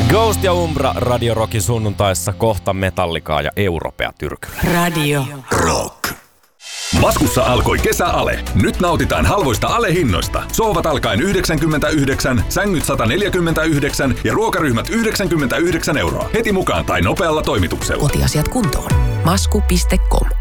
Ghost ja Umbra Radio Rockin sunnuntaissa, kohta Metallicaa ja Europea tyrkyllä. Radio Rock. Maskussa alkoi kesäale. Nyt nautitaan halvoista alehinnoista. Sohvat alkaen 99, sängyt 149 ja ruokaryhmät 99 €. Heti mukaan tai nopealla toimituksella. Kotiasiat kuntoon. Masku.com